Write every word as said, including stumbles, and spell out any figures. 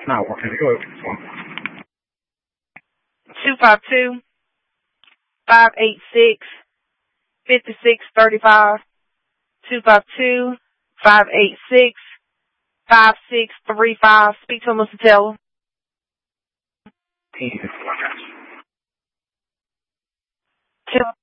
not working. Go ahead. two five two, five eight six, five six three five. two five two, five eight six, five six three five. Speak to him, Mister Taylor. Ten. Taylor.